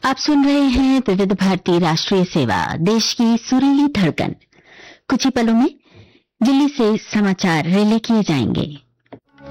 आप सुन रहे हैं विविध भारती राष्ट्रीय सेवा, देश की सुरीली धड़कन। कुछ ही पलों में दिल्ली से समाचार रिले किए जाएंगे।